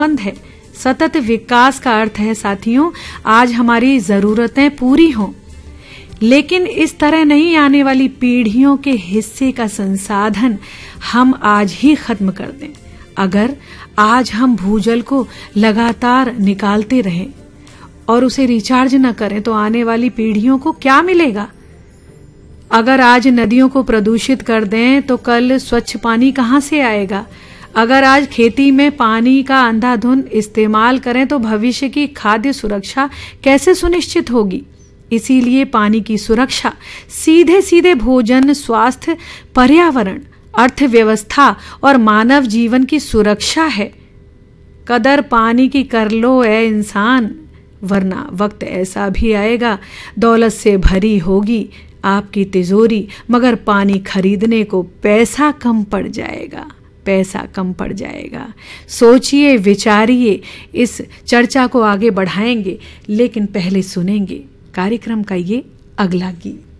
संबंध है। सतत विकास का अर्थ है साथियों, आज हमारी जरूरतें पूरी हों, लेकिन इस तरह नहीं आने वाली पीढ़ियों के हिस्से का संसाधन हम आज ही खत्म कर दें। अगर आज हम भूजल को लगातार निकालते रहें और उसे रिचार्ज न करें तो आने वाली पीढ़ियों को क्या मिलेगा? अगर आज नदियों को प्रदूषित कर दें तो कल स्वच्छ पानी कहां से आएगा? अगर आज खेती में पानी का अंधाधुंध इस्तेमाल करें तो भविष्य की खाद्य सुरक्षा कैसे सुनिश्चित होगी? इसीलिए पानी की सुरक्षा सीधे सीधे भोजन, स्वास्थ्य, पर्यावरण, अर्थव्यवस्था और मानव जीवन की सुरक्षा है। कदर पानी की कर लो ए इंसान, वरना वक्त ऐसा भी आएगा दौलत से भरी होगी आपकी तिजोरी, मगर पानी खरीदने को पैसा कम पड़ जाएगा, पैसा कम पड़ जाएगा। सोचिए, विचारिए, इस चर्चा को आगे बढ़ाएंगे, लेकिन पहले सुनेंगे कार्यक्रम का ये अगला गीत।